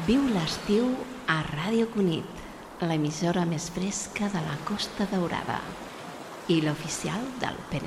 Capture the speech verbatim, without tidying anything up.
Viu l'estiu a Ràdio Cunit, l'emissora més fresca de la Costa Daurada i l'oficial del P